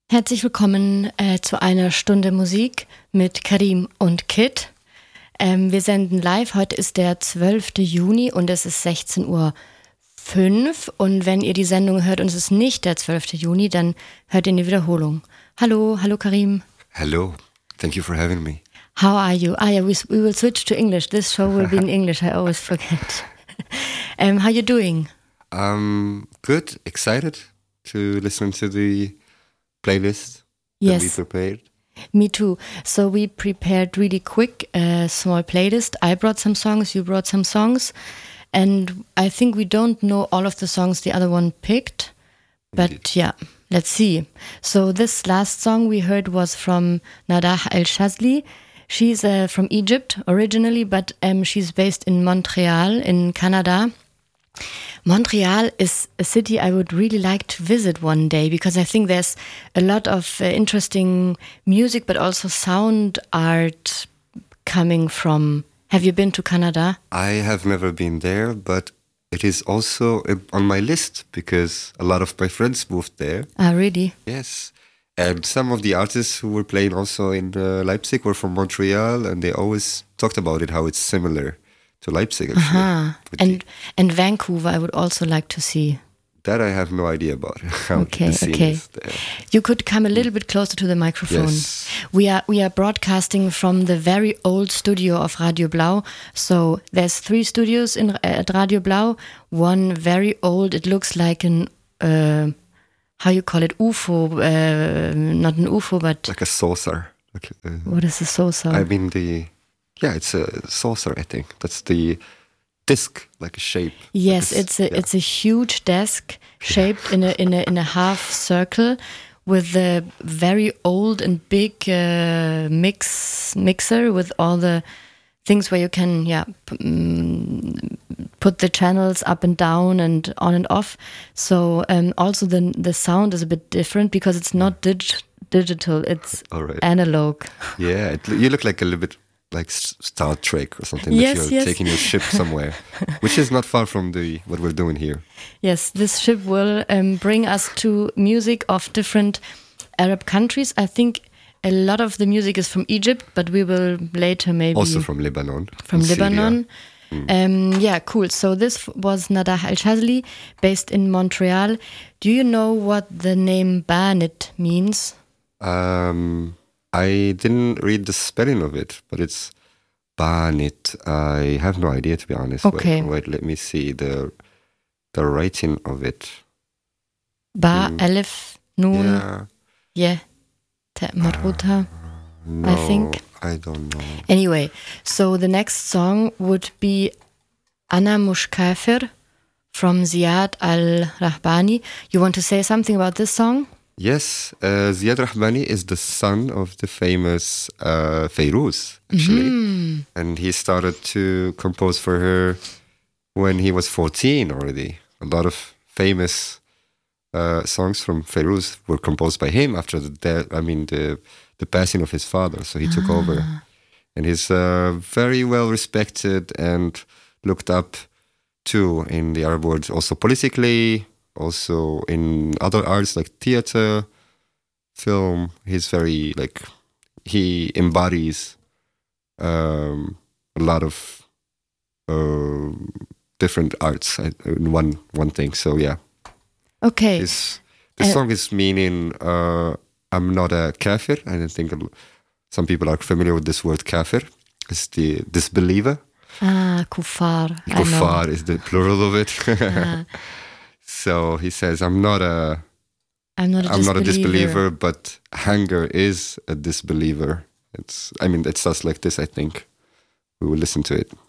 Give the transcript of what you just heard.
Herzlich willkommen zu einer Stunde Musik mit Karim und Kit. Wir senden live. Heute ist der 12. Juni und es ist 16:05 Uhr. Und wenn ihr die Sendung hört und es ist nicht der 12. Juni, dann hört ihr eine Wiederholung. Hallo Karim. Hello, thank you for having me. How are you? Yeah, we will switch to English. This show will be in English, I always forget. How you doing? Good, excited to listen to the playlist that we prepared. Me too. So we prepared really quick a small playlist. I brought some songs, you brought some songs. And I think we don't know all of the songs the other one picked. But Indeed. yeah, let's see. So this last song we heard was from Nadah El Shazly. She's from Egypt originally, but she's based in Montreal in Canada. Montreal is a city I would really like to visit one day because I think there's a lot of interesting music, but also sound art coming from. Have you been to Canada? I have never been there, but it is also on my list because a lot of my friends moved there. Ah, really? Yes. And some of the artists who were playing also in Leipzig were from Montreal, and they always talked about it, how it's similar to Leipzig, actually. And Vancouver, I would also like to see. That I have no idea about. How Okay. the scene is there. You could come a little bit closer to the microphone. Yes. We are broadcasting from the very old studio of Radio Blau. So there's 3 studios at Radio Blau. One very old. It looks like an how you call it, UFO? Not an UFO, but Like a saucer. what is a saucer? I mean it's a saucer. I think that's the disc, like a shape. Yes, it's a huge desk shaped in a half circle with a very old and big mixer with all the things where you can put the channels up and down and on and off. So also the sound is a bit different because it's not digital, it's analog. Yeah, you look like a little bit like Star Trek or something. Yes, that you're yes. taking your ship somewhere, which is not far from what we're doing here. Yes, this ship will bring us to music of different Arab countries. I think a lot of the music is from Egypt, but we will later maybe... Also from Lebanon. From and Lebanon. Yeah, cool. So this was Nadah El Shazly, based in Montreal. Do you know what the name Banit means? I didn't read the spelling of it, but it's Banit. I have no idea, to be honest. Okay. Wait, let me see the writing of it. Ba, Alif, Nun, Yeah. Ta, Marbuta, No, I think. I don't know. Anyway, so the next song would be Ana Mush Kafir from Ziad Al-Rahbani. You want to say something about this song? Yes, Ziad Rahbani is the son of the famous Fayrouz, actually. And he started to compose for her when he was 14 already. A lot of famous songs from Fayrouz were composed by him after the passing of his father. So he took over. And he's very well respected and looked up to in the Arab world, also politically, also in other arts like theater, film. He's very, he embodies a lot of different arts in one thing. So yeah. Okay. This song is meaning I'm not a kafir. I don't think some people are familiar with this word kafir. It's the disbeliever. Ah, kuffar. Kuffar is the plural of it. So he says, I'm not a disbeliever, but Hanger is a disbeliever. It's just like this, I think. We will listen to it.